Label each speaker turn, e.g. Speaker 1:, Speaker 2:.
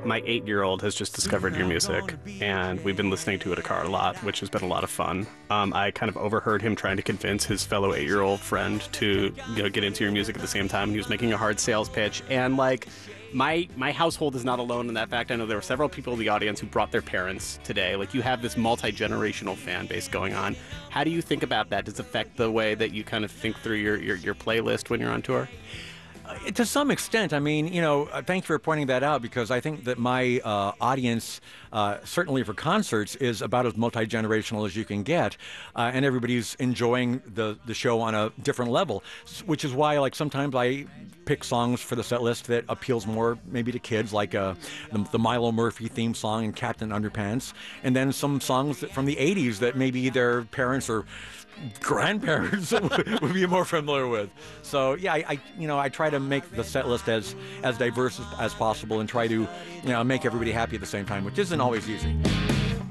Speaker 1: my 8-year-old has just discovered your music, and we've been listening to it a car a lot, which has been a lot of fun. I kind of overheard him trying to convince his fellow 8-year-old friend to, get into your music at the same time, and he was making a hard sales pitch. And like, my household is not alone in that fact. I know there were several people in the audience who brought their parents today. Like, you have this multi-generational fan base going on. How do you think about that? Does it affect the way that you kind of think through your playlist when you're on tour?
Speaker 2: To some extent. I mean, thank you for pointing that out, because I think that my audience, certainly for concerts, is about as multi-generational as you can get, and everybody's enjoying the show on a different level, which is why, like, sometimes I pick songs for the set list that appeals more maybe to kids, like the Milo Murphy theme song and Captain Underpants, and then some songs from the 80s that maybe their parents or grandparents would be more familiar with. So yeah, I try to make the set list as diverse as possible, and try to make everybody happy at the same time, which isn't always easy.